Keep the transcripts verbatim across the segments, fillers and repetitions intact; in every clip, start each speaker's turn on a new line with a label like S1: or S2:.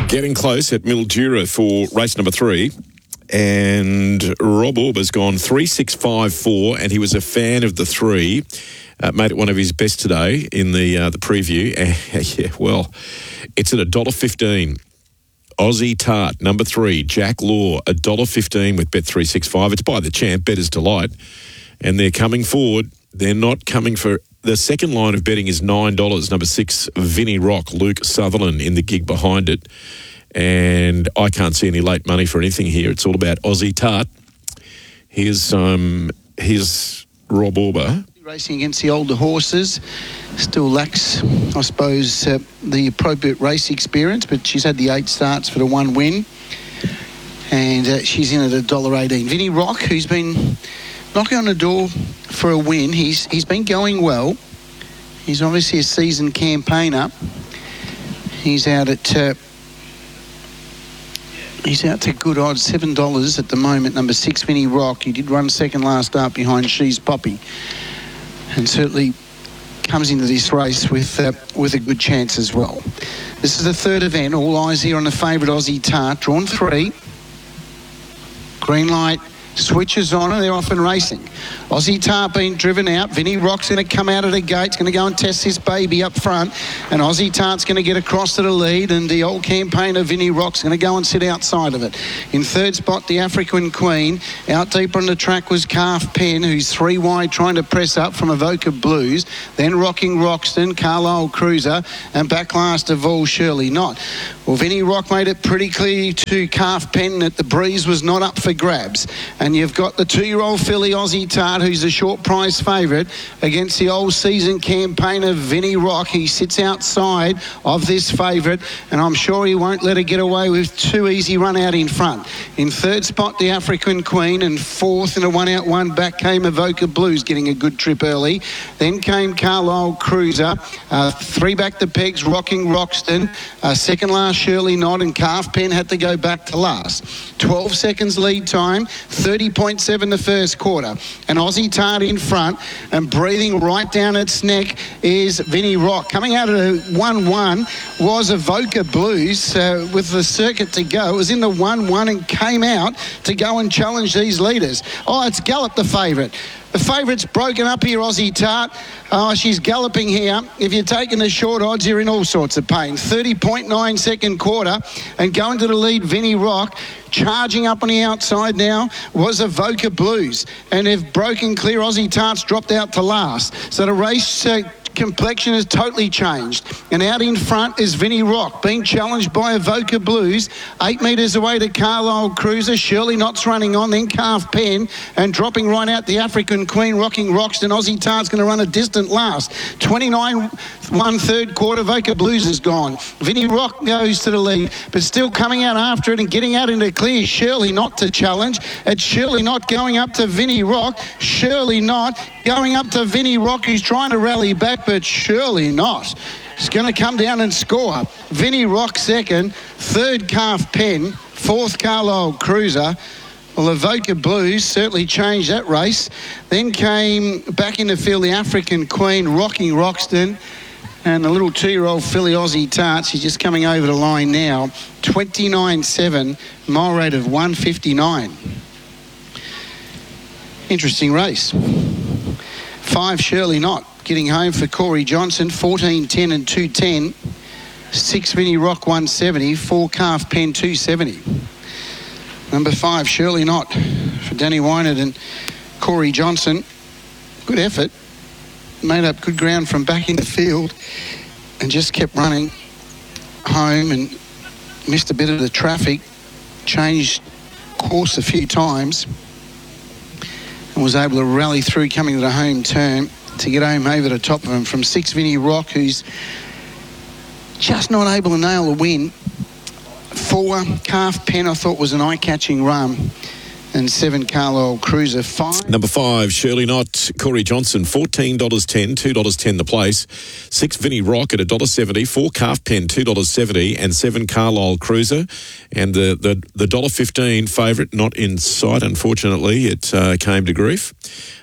S1: Getting close at Mildura for race number three. And Rob Auber's gone three six five four, and he was a fan of the three. Uh, made it one of his best today in the uh, the preview. And, yeah, well, it's at one dollar fifteen. Aussie Tart, number three, Jack Law, one dollar fifteen with Bet three sixty-five. It's by the champ, Better's Delight. And they're coming forward. They're not coming for... The second line of betting is nine dollars. Number six, Vinnie Rock, Luke Sutherland in the gig behind it. And I can't see any late money for anything here. It's all about Aussie Tart. Here's, um, here's Rob Auber.
S2: Racing against the older horses. Still lacks, I suppose, uh, the appropriate race experience, but she's had the eight starts for the one win. And uh, she's in at one dollar eighteen. Vinnie Rock, who's been knocking on the door for a win. He's He's been going well. He's obviously a seasoned campaigner. He's out at... Uh, He's out to good odds, seven dollars at the moment. Number six, Vinnie Rock. He did run second last start behind She's Poppy, and certainly comes into this race with uh, with a good chance as well. This is the third event. All eyes here on the favourite Aussie Tart. Drawn three. Green light. Switches on and they're off and racing. Aussie Tart being driven out. Vinnie Rock's going to come out of the gate. He's going to go and test this baby up front. And Aussie Tart's going to get across to the lead. And the old campaigner, Vinnie Rock's going to go and sit outside of it. In third spot, the African Queen. Out deeper on the track was Calf Pen, who's three wide trying to press up from Evoca Blues. Then Rocking Roxton, Carlisle Cruiser. And back last of all, Shirley Not. Well, Vinnie Rock made it pretty clear to Calf Pen that the breeze was not up for grabs. And you've got the two-year-old filly Aussie Tart, who's a short prize favourite, against the old season campaigner Vinnie Rock. He sits outside of this favourite, and I'm sure he won't let her get away with too easy run out in front. In third spot, the African Queen, and fourth in a one-out, one-back came Evoca Blues, getting a good trip early. Then came Carlisle Cruiser. Uh, three back the pegs, Rocking Roxton. Uh, second last, Shirley Nod, and Calf Pen had to go back to last. twelve seconds lead time, thirty point seven the first quarter. And Aussie Tart in front, and breathing right down its neck is Vinnie Rock. Coming out of a one one was Evoca Blues uh, with the circuit to go. It was in the one one and came out to go and challenge these leaders. Oh, it's Gallop the favourite. The favourite's broken up here, Aussie Tart. Oh, she's galloping here. If you're taking the short odds, you're in all sorts of pain. thirty point nine second quarter, and going to the lead, Vinnie Rock. Charging up on the outside now was Evoca Blues. And they've broken clear. Aussie Tart's dropped out to last. So the race... Uh, complexion has totally changed, and out in front is Vinnie Rock being challenged by Evoca Blues. Eight metres away to Carlisle Cruiser. Shirley Knott's running on, then Calf Pen, and dropping right out the African Queen, Rocking Roxton. Aussie Tart's going to run a distant last. twenty-nine one third quarter. Evoca Blues is gone. Vinnie Rock goes to the lead, but still coming out after it and getting out into clear. Shirley Knott to challenge. It's Shirley Knott going up to Vinnie Rock. Shirley Knott going up to Vinnie Rock, who's trying to rally back, but surely not. It's going to come down and score. Vinnie Rock second, third Calf Pen, fourth Carlisle Cruiser. Well, Evoca Blues certainly changed that race. Then came back in the field the African Queen, Rocking Roxton, and the little two-year-old filly Aussie Tart. She's just coming over the line now. twenty-nine seven, mile rate of one fifty-nine. Interesting race. Five, Shirley Knott getting home for Corey Johnson, fourteen ten and two ten. Six, Vinnie Rock, one seventy. Four, Calf Pen, two seventy. Number five, Shirley Knott for Danny Wynett and Corey Johnson. Good effort. Made up good ground from back in the field and just kept running home and missed a bit of the traffic. Changed course a few times and was able to rally through coming to the home turn to get home over the top of him. From six, Vinnie Rock, who's just not able to nail a win. Four, Calf Pen, I thought was an eye-catching run. And seven, Carlisle Cruiser. Five.
S1: Number five, Shirley Knott, Corey Johnson, fourteen dollars ten, two dollars ten the place. Six, Vinnie Rock at one dollar seventy. Four, Calf Pen, two dollars seventy. And seven, Carlisle Cruiser. And the the, the one dollar fifteen favourite, not in sight, unfortunately. It uh, came to grief.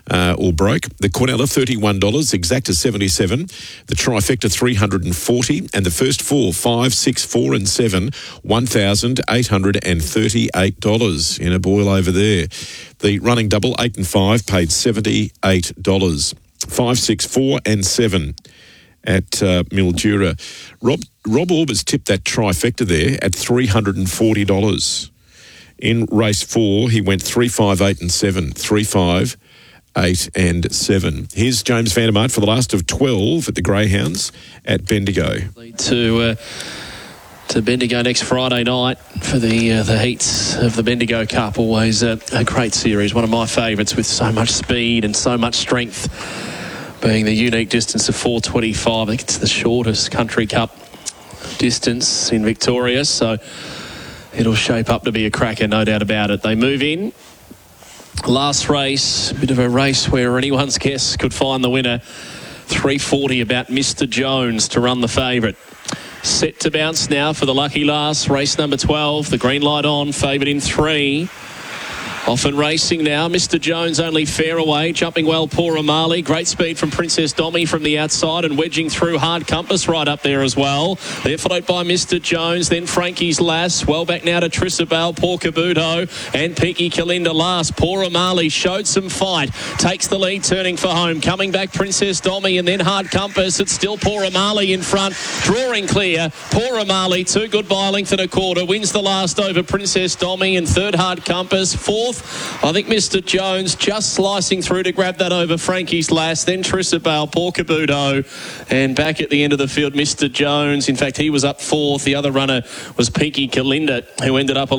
S1: uh, or broke. The Quinella, thirty-one dollars. Exacta, seventy-seven dollars. The Trifecta, three hundred forty dollars. And the first four, five, six, four and seven, one thousand eight hundred thirty-eight dollars in a boil over there. The running double, eight and five, paid seventy-eight dollars. five, six, four and seven at uh, Mildura. Rob Rob Orbers tipped that trifecta there at three hundred forty dollars. In race four, he went three, five, eight and seven. three, five, eight and seven. Here's James Vandermaat for the last of twelve at the Greyhounds at Bendigo.
S3: To uh, to Bendigo next Friday night for the uh, the heats of the Bendigo Cup. Always a, a great series, one of my favourites, with so much speed and so much strength, being the unique distance of four twenty-five. I think it's the shortest Country Cup distance in Victoria, so it'll shape up to be a cracker, no doubt about it. They move in. Last race, a bit of a race where anyone's guess could find the winner. three forty about Mister Jones to run the favourite. Set to bounce now for the lucky last. Race number twelve, the green light on, favourite in three. Off and racing now. Mister Jones only fair away. Jumping well, Poor O'Malley. Great speed from Princess Domi from the outside and wedging through. Hard Compass right up there as well. They're followed by Mister Jones. Then Frankie's Lass. Well back now to Trisabel, Poor Cabuto and Peaky Kalinda last. Poor O'Malley showed some fight. Takes the lead, turning for home. Coming back Princess Domi and then Hard Compass. It's still Poor O'Malley in front. Drawing clear. Poor O'Malley, two good by a length and a quarter. Wins the last over Princess Domi and third Hard Compass. Fourth, I think Mister Jones just slicing through to grab that over Frankie's Lass, then Trisabel, Poor Cabuto, and back at the end of the field, Mister Jones. In fact, he was up fourth. The other runner was Peaky Kalinda, who ended up